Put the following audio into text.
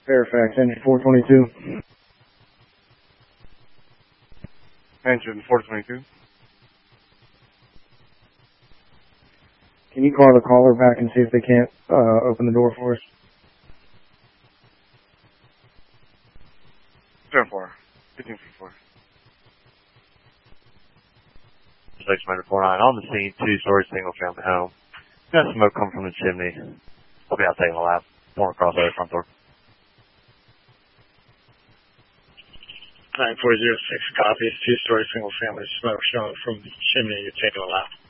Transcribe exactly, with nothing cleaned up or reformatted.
Fairfax, engine four twenty-two. Engine four twenty-two. Can you call the caller back and see if they can't uh, open the door for us? seven four. fifteen fifty-four. six four nine on the scene, two-story single-family home. Got smoke coming from the chimney. I'll be out taking a lap. Going across the front door. nine four zero six, copy. Two-story single-family smoke showing from the chimney. You're taking a lap.